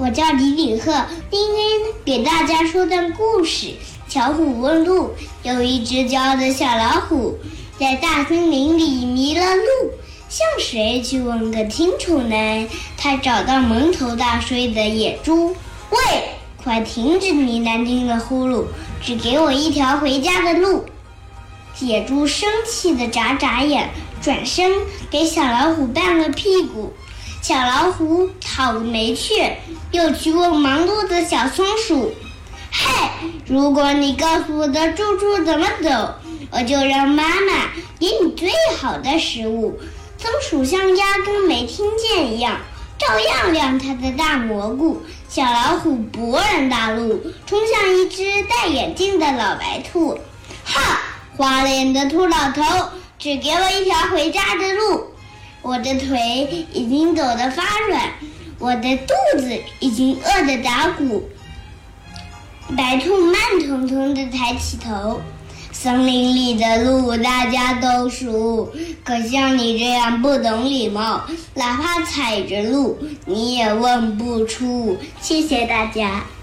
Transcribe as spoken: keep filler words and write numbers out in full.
我叫李李贺，今天给大家说段故事。巧虎问路，有一只骄傲的小老虎，在大森林里迷了路，向谁去问个清楚呢？他找到蒙头大睡的野猪，喂，快停止你难听的呼噜，只给我一条回家的路。野猪生气地眨眨眼，转身给小老虎绊了屁股。小老虎讨个没趣，又去问忙碌的小松鼠，嘿，如果你告诉我的住处怎么走，我就让妈妈给你最好的食物。松鼠像压根没听见一样，照样亮它的大蘑菇。小老虎勃然大怒，冲向一只戴眼镜的老白兔，哈，花脸的秃老头，只给我一条回家的路。我的腿已经抖得发软，我的肚子已经饿得打鼓。白兔慢腾腾地抬起头，森林里的路大家都熟，可像你这样不懂礼貌，哪怕踩着路你也问不出。谢谢大家。